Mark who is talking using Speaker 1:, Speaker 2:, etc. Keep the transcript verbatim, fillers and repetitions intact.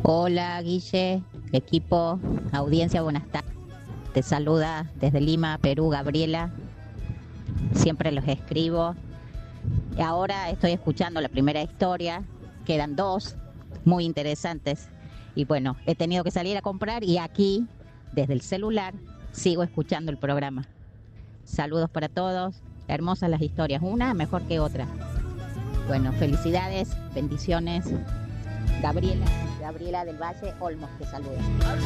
Speaker 1: Hola Guille, equipo, audiencia, buenas tardes. Te saluda desde Lima, Perú, Gabriela. Siempre los escribo. Y ahora estoy escuchando la primera historia. Quedan dos muy interesantes. Y bueno, he tenido que salir a comprar y aquí, desde el celular, sigo escuchando el programa. Saludos para todos. Hermosas las historias, una mejor que otra. Bueno, felicidades, bendiciones. Gabriela, Gabriela del Valle Olmos te saluda.